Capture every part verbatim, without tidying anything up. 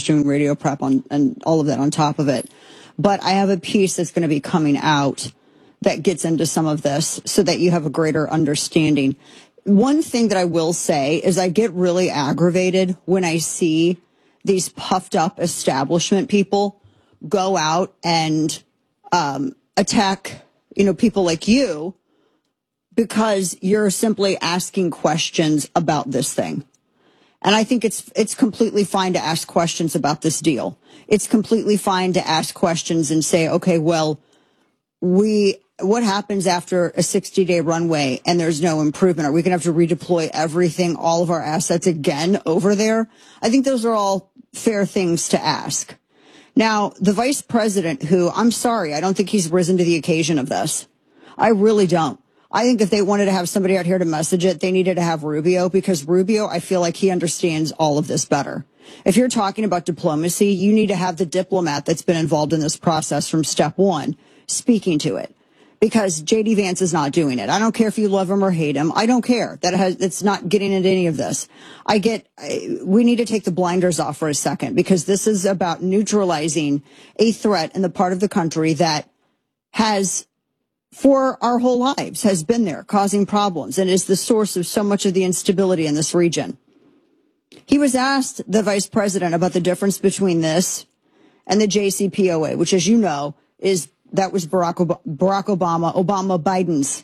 doing radio prep on and all of that on top of it. But I have a piece that's going to be coming out that gets into some of this so that you have a greater understanding. One thing that I will say is I get really aggravated when I see these puffed up establishment people go out and um, attack, you know, people like you because you're simply asking questions about this thing. And I think it's it's completely fine to ask questions about this deal. It's completely fine to ask questions and say, okay, well, we what happens after a sixty-day runway and there's no improvement? Are we going to have to redeploy everything, all of our assets again over there? I think those are all fair things to ask. Now, the vice president, who, I'm sorry, I don't think he's risen to the occasion of this. I really don't. I think if they wanted to have somebody out here to message it, they needed to have Rubio, because Rubio, I feel like he understands all of this better. If you're talking about diplomacy, you need to have the diplomat that's been involved in this process from step one speaking to it, because J D Vance is not doing it. I don't care if you love him or hate him. I don't care. That has, it's not getting into any of this. I get, we need to take the blinders off for a second, because this is about neutralizing a threat in the part of the country that has, for our whole lives, has been there causing problems and is the source of so much of the instability in this region. He was asked, the vice president, about the difference between this and the J C P O A, which, as you know, is that was Barack, Ob- Barack Obama, Obama Biden's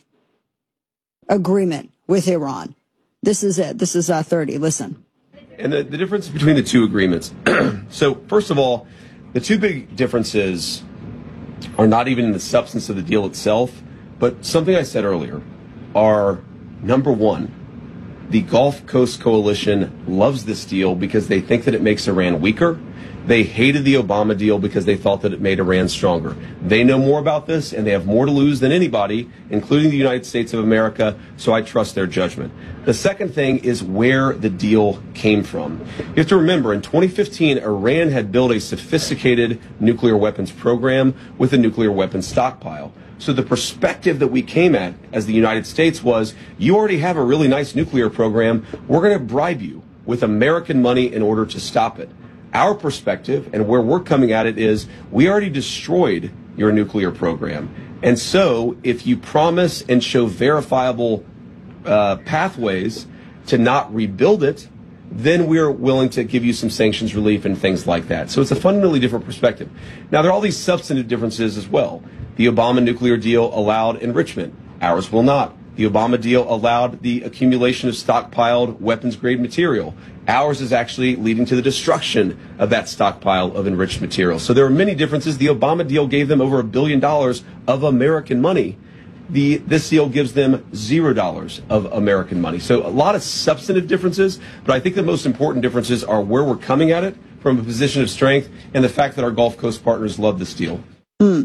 agreement with Iran. This is it. This is uh, thirty. Listen. And the, the difference between the two agreements. So, first of all, the two big differences are not even in the substance of the deal itself, but something I said earlier are, number one, the Gulf Coast Coalition loves this deal because they think that it makes Iran weaker. They hated the Obama deal because they thought that it made Iran stronger. They know more about this, and they have more to lose than anybody, including the United States of America, so I trust their judgment. The second thing is where the deal came from. You have to remember, in twenty fifteen, Iran had built a sophisticated nuclear weapons program with a nuclear weapons stockpile. So the perspective that we came at as the United States was, you already have a really nice nuclear program. We're going to bribe you with American money in order to stop it. Our perspective and where we're coming at it is, we already destroyed your nuclear program. And so if you promise and show verifiable uh, pathways to not rebuild it, then we're willing to give you some sanctions relief and things like that. So it's a fundamentally different perspective. Now, there are all these substantive differences as well. The Obama nuclear deal allowed enrichment. Ours will not. The Obama deal allowed the accumulation of stockpiled weapons-grade material. Ours is actually leading to the destruction of that stockpile of enriched material. So there are many differences. The Obama deal gave them over a billion dollars of American money. The, this deal gives them zero dollars of American money. So a lot of substantive differences, but I think the most important differences are where we're coming at it from a position of strength and the fact that our Gulf Coast partners love this deal. Mm.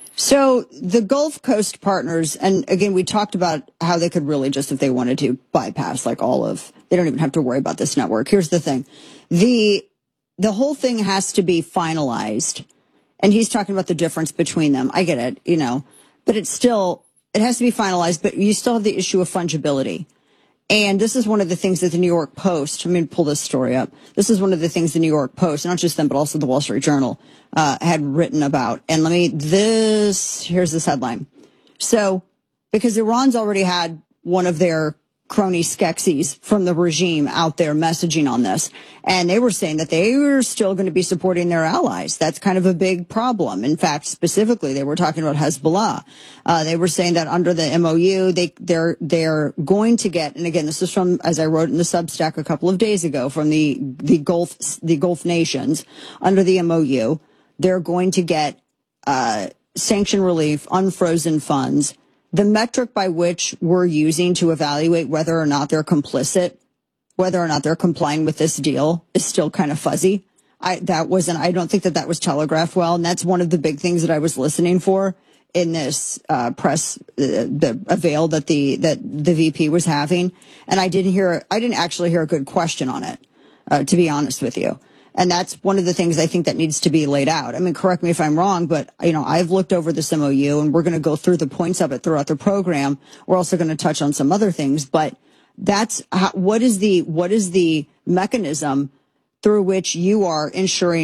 So the Gulf Coast partners, and again, we talked about how they could really just, if they wanted to, bypass like all of, they don't even have to worry about this network. Here's the thing. The, the whole thing has to be finalized. And he's talking about the difference between them. I get it, you know, but it's still, it has to be finalized, but you still have the issue of fungibility. And this is one of the things that the New York Post, I'm going to pull this story up. This is one of the things the New York Post, not just them, but also the Wall Street Journal, uh, had written about. And let me, this, here's this headline. So, because Iran's already had one of their crony Skeksis from the regime out there messaging on this. And they were saying that they were still going to be supporting their allies. That's kind of a big problem. In fact, specifically, they were talking about Hezbollah. Uh, they were saying that under the M O U, they, they're, they're going to get, and again, this is from, as I wrote in the Substack a couple of days ago, from the, the Gulf, the Gulf nations, under the M O U, they're going to get, uh, sanction relief, unfrozen funds. The metric by which we're using to evaluate whether or not they're complicit, whether or not they're complying with this deal, is still kind of fuzzy. I, that wasn't, I don't think that that was telegraphed well. And that's one of the big things that I was listening for in this, uh, press, uh, the avail that the, that the V P was having. And I didn't hear, I didn't actually hear a good question on it, uh, to be honest with you. And that's one of the things I think that needs to be laid out. I mean, correct me if I'm wrong, but, you know, I've looked over this M O U and we're going to go through the points of it throughout the program. We're also going to touch on some other things, but that's how, what is the, what is the mechanism through which you are ensuring